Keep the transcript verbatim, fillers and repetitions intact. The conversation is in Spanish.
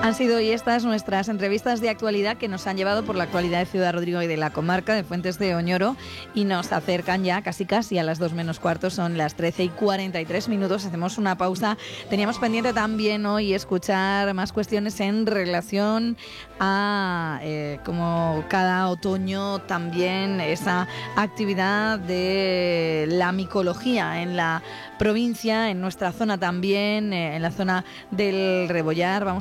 Han sido hoy estas nuestras entrevistas de actualidad que nos han llevado por la actualidad de Ciudad Rodrigo y de la comarca de Fuentes de Oñoro y nos acercan ya casi casi a las dos menos cuarto, son las trece y cuarenta y tres minutos. Hacemos una pausa. Teníamos pendiente también hoy escuchar más cuestiones en relación a eh, como cada otoño también esa actividad de la micología en la provincia, en nuestra zona también, eh, en la zona del Rebollar. Vamos